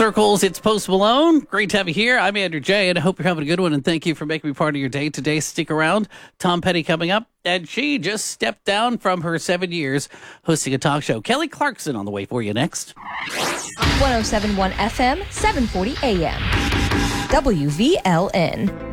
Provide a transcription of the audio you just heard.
Circles, it's Post Malone. Great to have you here. I'm Andrew J, and I hope you're having a good one, and thank you for making me part of your day today. Stick around. Tom Petty coming up, and she just stepped down from her 7 years hosting a talk show. Kelly Clarkson on the way for you next. 107.1 FM, 740 AM. WVLN.